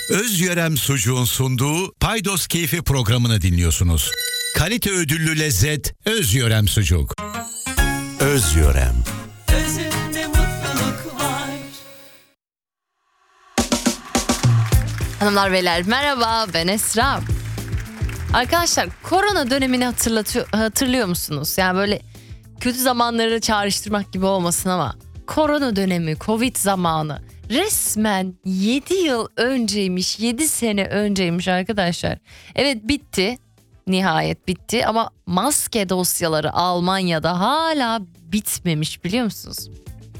Özyörem Sucuğun sunduğu Paydos Keyfi programını dinliyorsunuz. Kalite ödüllü lezzet Özyörem Sucuk. Özyörem. Özünde mutluluk var. Hanımlar beyler merhaba, ben Esra. Arkadaşlar, korona dönemini hatırlıyor musunuz? Yani böyle kötü zamanları çağrıştırmak gibi olmasın ama korona dönemi, Covid zamanı resmen 7 yıl önceymiş, 7 sene önceymiş arkadaşlar. Evet, bitti, nihayet bitti ama maske dosyaları Almanya'da hala bitmemiş, biliyor musunuz?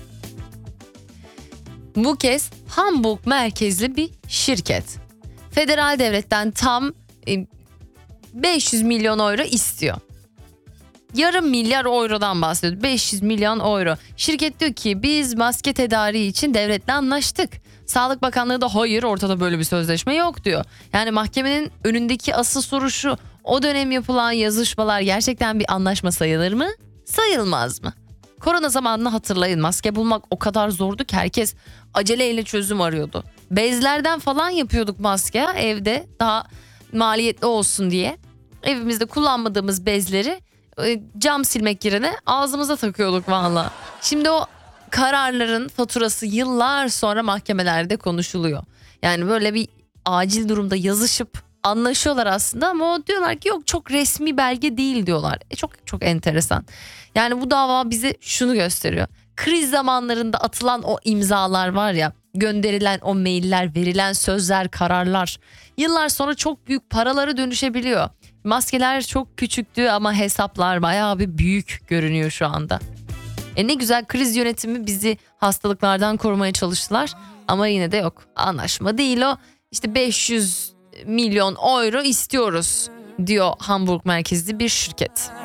Bu kez Hamburg merkezli bir şirket federal devletten tam 500 milyon euro istiyor. Yarım milyar eurodan bahsediyoruz. 500 milyon euro. Şirket diyor ki biz maske tedariği için devletle anlaştık. Sağlık Bakanlığı da hayır, ortada böyle bir sözleşme yok diyor. Yani mahkemenin önündeki asıl soru şu: o dönem yapılan yazışmalar gerçekten bir anlaşma sayılır mı? Sayılmaz mı? Korona zamanını hatırlayın, maske bulmak o kadar zordu ki herkes aceleyle çözüm arıyordu. Bezlerden falan yapıyorduk maske evde, daha maliyetli olsun diye. Evimizde kullanmadığımız bezleri cam silmek yerine ağzımıza takıyorduk valla. Şimdi o kararların faturası yıllar sonra mahkemelerde konuşuluyor. Yani böyle bir acil durumda yazışıp anlaşıyorlar aslında ama o diyorlar ki yok, çok resmi belge değil diyorlar. Çok enteresan. Yani bu dava bize şunu gösteriyor: kriz zamanlarında atılan o imzalar var ya, gönderilen o mailler, verilen sözler, kararlar yıllar sonra çok büyük paralara dönüşebiliyor. Maskeler çok küçüktü ama hesaplar bayağı bir büyük görünüyor şu anda. Ne güzel, kriz yönetimi bizi hastalıklardan korumaya çalıştılar ama yine de yok. Anlaşma değil o. İşte 500 milyon euro istiyoruz diyor Hamburg merkezli bir şirket.